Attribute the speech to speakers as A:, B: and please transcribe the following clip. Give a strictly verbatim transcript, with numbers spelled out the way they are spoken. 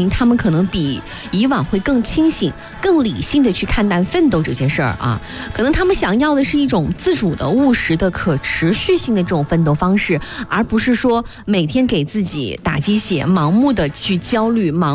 A: 明他们可能比以往会更清醒、更理性的去看待奋斗这件事儿啊。可能他们想要的是一种自主的、务实的、可持续性的这种奋斗方式，而不是说每天给自己打鸡血、盲目的去焦虑、盲